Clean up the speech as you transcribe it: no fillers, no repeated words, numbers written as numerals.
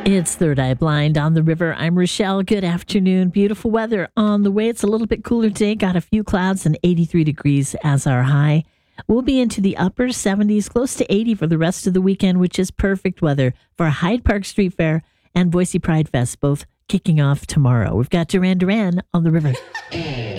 It's Third Eye Blind on the river. I'm Rochelle. Good afternoon. Beautiful weather on the way. It's a little bit cooler today. Got a few clouds and 83 degrees as our high. We'll be into the upper 70s, close to 80 for the rest of the weekend, which is perfect weather for Hyde Park Street Fair and Boise Pride Fest, both kicking off tomorrow. We've got Duran Duran on the river.